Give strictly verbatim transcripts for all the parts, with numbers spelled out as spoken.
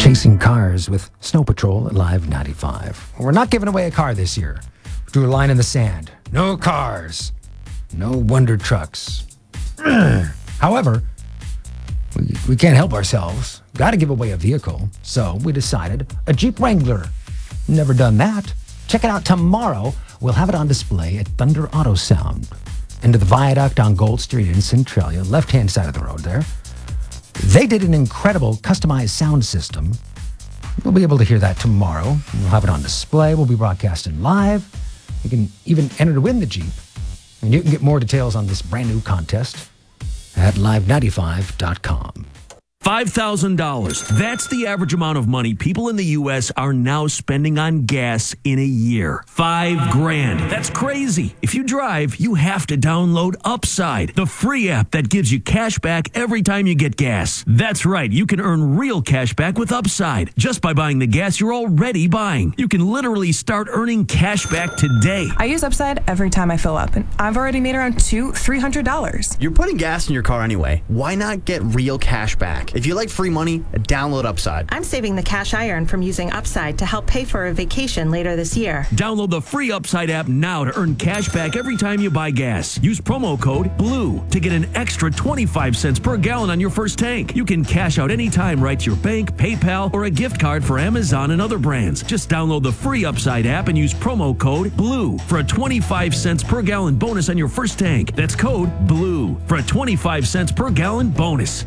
Chasing cars with Snow Patrol at Live ninety-five. We're not giving away a car this year. Drew a line in the sand. No cars. No wonder trucks. However, we, we can't help ourselves. Got to give away a vehicle. So we decided a Jeep Wrangler. Never done that. Check it out tomorrow. We'll have it on display at Thunder Auto Sound. Into the viaduct on Gold Street in Centralia, left-hand side of the road there. They did an incredible customized sound system. We'll be able to hear that tomorrow. We'll have it on display. We'll be broadcasting live. You can even enter to win the Jeep. And you can get more details on this brand new contest at live ninety-five dot com. five thousand dollars. That's the average amount of money people in the U S are now spending on gas in a year. Five grand. That's crazy. If you drive, you have to download Upside, the free app that gives you cash back every time you get gas. That's right. You can earn real cash back with Upside just by buying the gas you're already buying. You can literally start earning cash back today. I use Upside every time I fill up, and I've already made around two, three hundred dollars. You're putting gas in your car anyway. Why not get real cash back? If you like free money, download Upside. I'm saving the cash I earn from using Upside to help pay for a vacation later this year. Download the free Upside app now to earn cash back every time you buy gas. Use promo code BLUE to get an extra twenty-five cents per gallon on your first tank. You can cash out anytime right to your bank, PayPal, or a gift card for Amazon and other brands. Just download the free Upside app and use promo code BLUE for a twenty-five cents per gallon bonus on your first tank. That's code BLUE for a twenty-five cents per gallon bonus.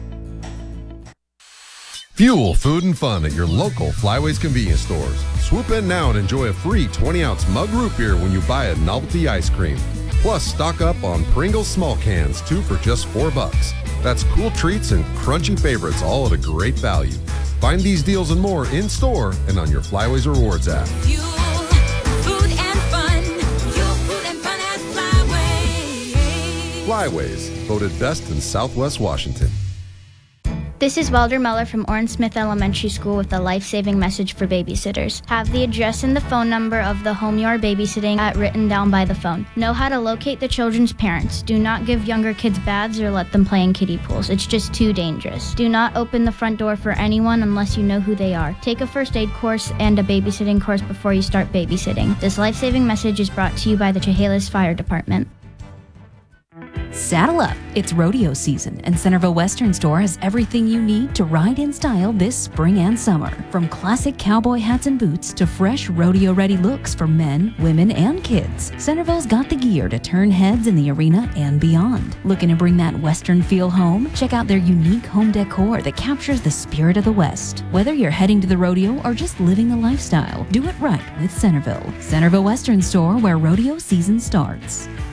Fuel, food, and fun at your local Flyways convenience stores. Swoop in now and enjoy a free twenty-ounce mug root beer when you buy a novelty ice cream. Plus, stock up on Pringles small cans, two for just four bucks. That's cool treats and crunchy favorites, all at a great value. Find these deals and more in-store and on your Flyways Rewards app. Fuel, food, and fun. Fuel, food, and fun at Flyways. Flyways, voted best in Southwest Washington. This is Welder Meller from Orange Smith Elementary School with a life-saving message for babysitters. Have the address and the phone number of the home you are babysitting at written down by the phone. Know how to locate the children's parents. Do not give younger kids baths or let them play in kiddie pools. It's just too dangerous. Do not open the front door for anyone unless you know who they are. Take a first aid course and a babysitting course before you start babysitting. This life-saving message is brought to you by the Chehalis Fire Department. Saddle up. It's rodeo season, and Centerville Western Store has everything you need to ride in style this spring and summer. From classic cowboy hats and boots to fresh rodeo-ready looks for men, women, and kids, Centerville's got the gear to turn heads in the arena and beyond. Looking to bring that Western feel home? Check out their unique home decor that captures the spirit of the West. Whether you're heading to the rodeo or just living the lifestyle, do it right with Centerville. Centerville Western Store, where rodeo season starts.